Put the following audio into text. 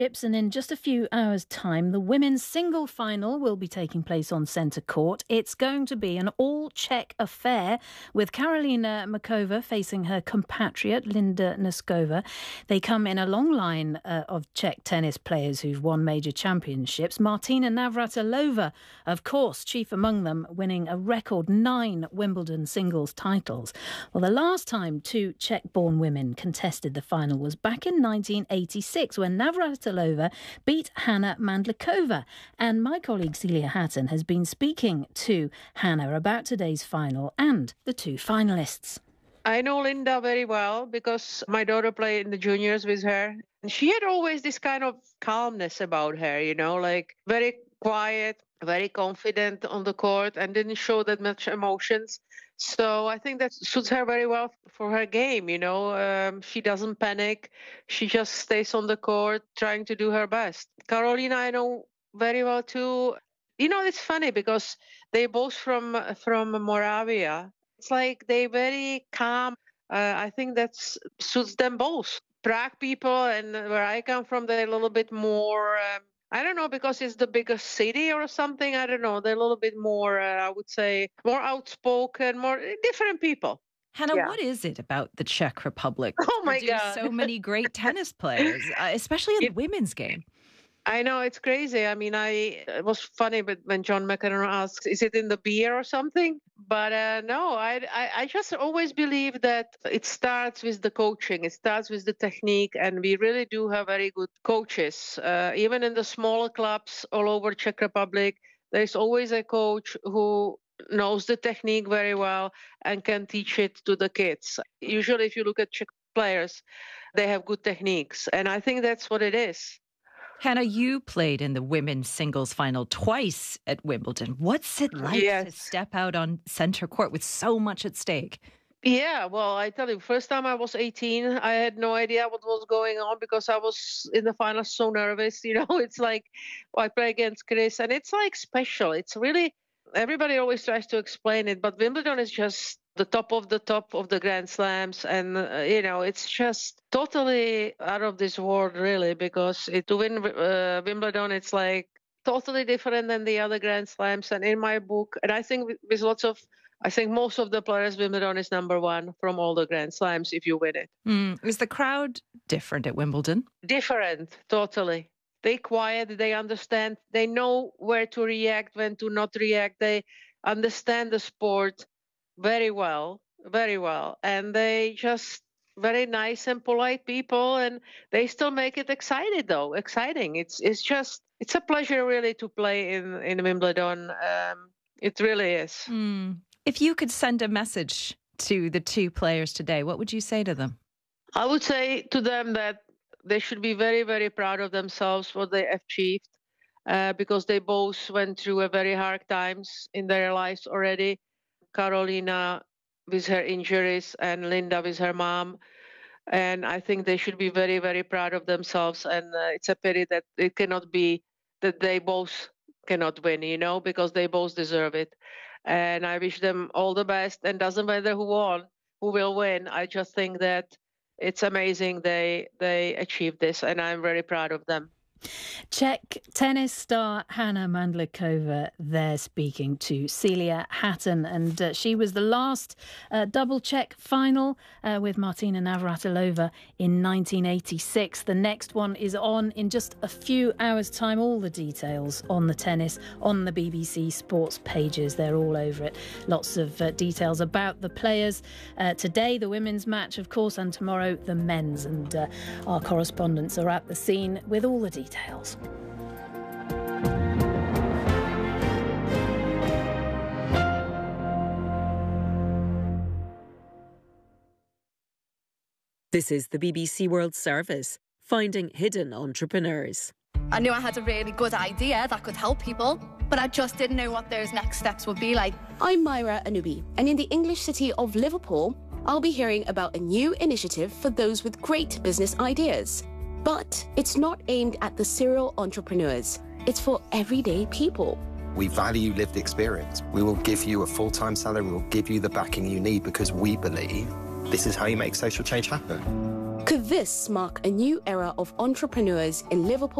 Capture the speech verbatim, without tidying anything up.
And in just a few hours' time, the women's single final will be taking place on centre court. It's going to be an all-Czech affair, with Karolina Muchova facing her compatriot Linda Noskova. They come in a long line uh, of Czech tennis players who've won major championships. Martina Navratilova, of course, chief among them, winning a record nine Wimbledon singles titles. Well, the last time two Czech-born women contested the final was back in nineteen eighty-six, when Navratilova beat Hana Mandlikova. And my colleague Celia Hatton has been speaking to Hana about today's final and the two finalists. I know Linda very well because my daughter played in the juniors with her. And she had always this kind of calmness about her, you know, like very quiet, very confident on the court and didn't show that much emotions. So I think that suits her very well for her game, you know. Um, she doesn't panic. She just stays on the court trying to do her best. Karolina, I know very well too. You know, it's funny because they both from from Moravia. It's like they're very calm. Uh, I think that suits them both. Prague people and where I come from, they're a little bit more... Um, I don't know, because it's the biggest city or something. I don't know. They're a little bit more, uh, I would say, more outspoken, more different people. Hana, yeah. What is it about the Czech Republic oh my produce God. so many great tennis players, uh, especially in it, the women's game? I know, it's crazy. I mean, I it was funny, but when John McEnroe asks, is it in the beer or something? But uh, no, I, I I just always believe that it starts with the coaching. It starts with the technique, and we really do have very good coaches. Uh, even in the smaller clubs all over Czech Republic, there's always a coach who knows the technique very well and can teach it to the kids. Usually, if you look at Czech players, they have good techniques, and I think that's what it is. Hana, you played in the women's singles final twice at Wimbledon. What's it like yes. to step out on centre court with so much at stake? Yeah, well, I tell you, first time I was eighteen, I had no idea what was going on because I was in the final so nervous. You know, it's like I play against Chris, and it's like special. It's really, everybody always tries to explain it, but Wimbledon is just the top of the top of the Grand Slams. And, uh, you know, it's just totally out of this world, really, because it, to win uh, Wimbledon, it's like totally different than the other Grand Slams. And in my book, and I think with, with lots of, I think most of the players, Wimbledon is number one from all the Grand Slams if you win it. Mm. Is the crowd different at Wimbledon? Different, totally. They quiet, they understand, they know where to react, when to not react. They understand the sport very well, very well. And they just very nice and polite people, and they still make it excited though, exciting. It's it's just, it's a pleasure really to play in, in Wimbledon. Um, it really is. Mm. If you could send a message to the two players today, what would you say to them? I would say to them that they should be very, very proud of themselves, what they achieved, uh, because they both went through a very hard times in their lives already. Karolina with her injuries and Linda with her mom. And I think they should be very, very proud of themselves. And uh, it's a pity that it cannot be that they both cannot win, you know, because they both deserve it. And I wish them all the best. And doesn't matter who won, who will win. I just think that it's amazing they they achieved this, and I'm very proud of them. Czech tennis star Hana Mandlikova there speaking to Celia Hatton, and uh, she was the last uh, double Czech final uh, with Martina Navratilova in nineteen eighty-six. The next one is on in just a few hours' time. All the details on the tennis on the B B C Sports pages, they're all over it. Lots of uh, details about the players. Uh, today, the women's match, of course, and tomorrow, the men's. And uh, our correspondents are at the scene with all the details. Details. This is the B B C World Service, finding hidden entrepreneurs. I knew I had a really good idea that could help people, but I just didn't know what those next steps would be like. I'm Myra Anubi, and in the English city of Liverpool, I'll be hearing about a new initiative for those with great business ideas. But it's not aimed at the serial entrepreneurs. It's for everyday people. We value lived experience. We will give you a full-time salary. We will give you the backing you need because we believe this is how you make social change happen. Could this mark a new era of entrepreneurs in Liverpool?